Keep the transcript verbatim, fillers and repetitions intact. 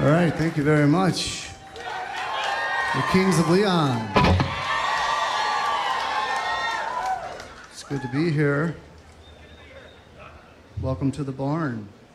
All right, thank you very much. The Kings of Leon. It's good to be here. Welcome to the barn.